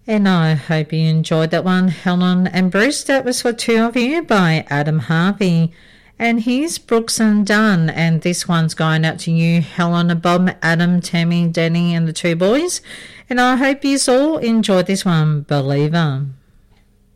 And I hope you enjoyed that one, Helen and Bruce. That was for two of you by Adam Harvey. And here's Brooks and Dunn, and this one's going out to you, Helen, Bob, Adam, Tammy, Danny and the two boys. And I hope you all enjoyed this one, Believer.